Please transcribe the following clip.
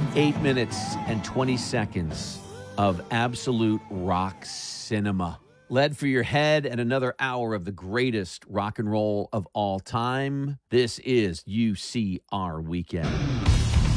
8 minutes and 20 seconds of absolute rock cinema. Led for your head and another hour of the greatest rock and roll of all time. This is UCR Weekend.